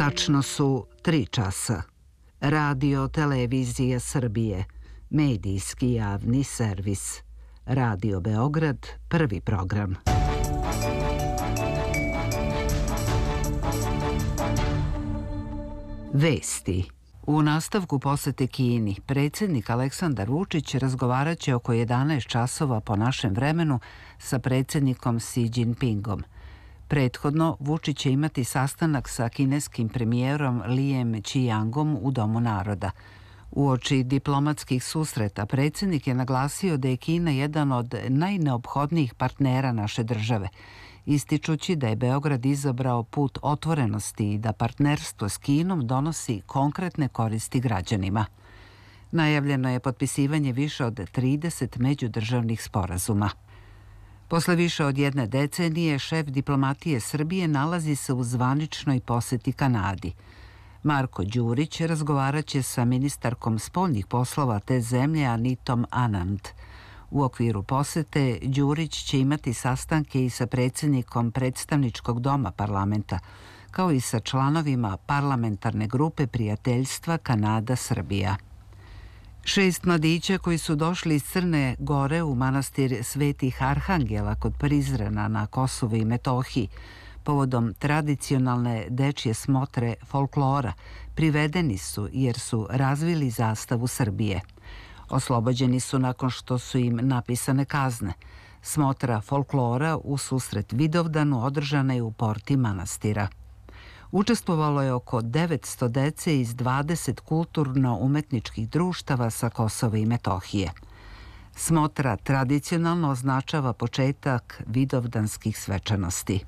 Tačno su 3 časa. Radio Televizija Srbije, medijski javni servis. Radio Beograd, prvi program. Vesti. U nastavku posete Kini, predsjednik Aleksandar Vučić razgovarat će oko 11 časova po našem vremenu sa predsjednikom Xi Jinpingom. Prethodno, Vučić će imati sastanak sa kineskim premijerom Lijem Qiangom u Domu naroda. Uoči diplomatskih susreta, predsjednik je naglasio da je Kina jedan od najneophodnijih partnera naše države, ističući da je Beograd izabrao put otvorenosti i da partnerstvo s Kinom donosi konkretne koristi građanima. Najavljeno je potpisivanje više od 30 međudržavnih sporazuma. Posle više od jedne decenije, šef diplomatije Srbije nalazi se u zvaničnoj poseti Kanadi. Marko Đurić razgovarat će sa ministarkom spoljnih poslova te zemlje Anitom Anand. U okviru posete Đurić će imati sastanke i sa predsjednikom predstavničkog doma parlamenta, kao i sa članovima parlamentarne grupe prijateljstva Kanada-Srbija. 6 mladića koji su došli iz Crne Gore u manastir Svetih Arhangela kod Prizrena na Kosovu i Metohiji povodom tradicionalne dečje smotre folklora privedeni su jer su razvili zastavu Srbije. Oslobođeni su nakon što su im napisane kazne. Smotra folklora u susret Vidovdanu održana je u porti manastira. Učestvovalo je oko 900 dece iz 20 kulturno-umetničkih društava sa Kosova i Metohije. Smotra tradicionalno označava početak vidovdanskih svečanosti.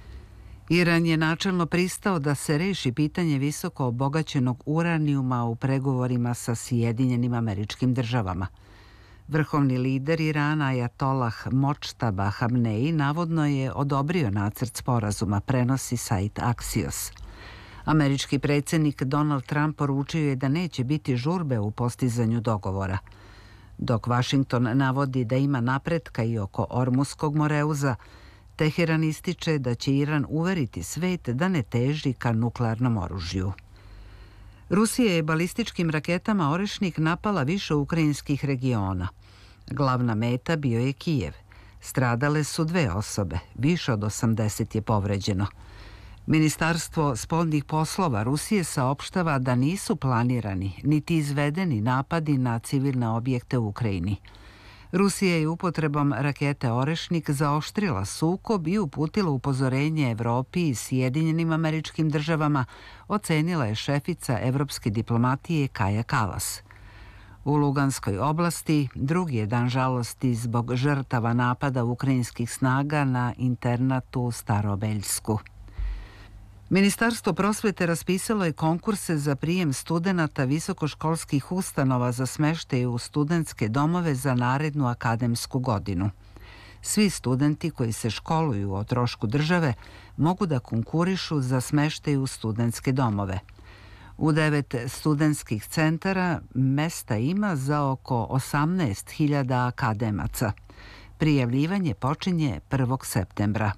Iran je načelno pristao da se reši pitanje visoko obogaćenog uranijuma u pregovorima sa Sjedinjenim Američkim Državama. Vrhovni lider Irana Ajatolah Močtaba Hamneji navodno je odobrio nacrt sporazuma, prenosi sajt Axios. Američki predsjednik Donald Trump poručio je da neće biti žurbe u postizanju dogovora. Dok Vašington navodi da ima napretka i oko Ormuskog moreuza, Teheran ističe da će Iran uveriti svet da ne teži ka nuklearnom oružju. Rusija je balističkim raketama Orešnik napala više ukrajinskih regiona. Glavna meta bio je Kijev. Stradale su 2 osobe, više od 80 je povređeno. Ministarstvo spoljnih poslova Rusije saopštava da nisu planirani niti izvedeni napadi na civilne objekte u Ukrajini. Rusija je upotrebom rakete Orešnik zaoštrila sukob i uputila upozorenje Evropi i Sjedinjenim Američkim Državama, ocenila je šefica evropske diplomatije Kaja Kalas. U Luganskoj oblasti drugi je dan žalosti zbog žrtava napada ukrajinskih snaga na internatu u Starobeljsku. Ministarstvo prosvete raspisalo je konkurse za prijem studenata visokoškolskih ustanova za smeštaj u studentske domove za narednu akademsku godinu. Svi studenti koji se školuju o trošku države mogu da konkurišu za smeštaj u studentske domove. U 9 studentskih centara mesta ima za oko 18.000 akademaca. Prijavljivanje počinje 1. septembra.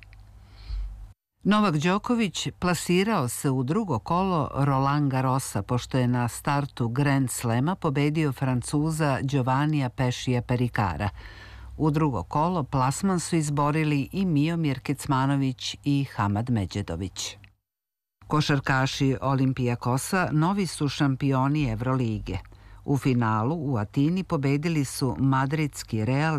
Novak Đoković plasirao se u drugo kolo Roland Garrosa pošto je na startu Grand Slema pobedio Francuza Giovannija Pešija Perikara. U drugo kolo plasman su izborili i Miomir Kecmanović i Hamad Međedović. Košarkaši Olimpijakosa novi su šampioni Evrolige. U finalu u Atini pobedili su madridski Real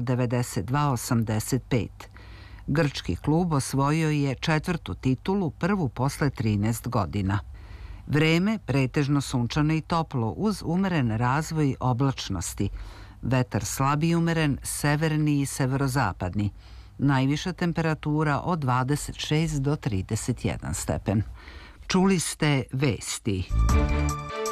92-85. Grčki klub osvojio je 4. titulu, prvu posle 13 godina. Vreme pretežno sunčano i toplo uz umeren razvoj oblačnosti. Vetar slab i umeren, severni i severozapadni. Najviša temperatura od 26 do 31 stepen. Čuli ste vesti.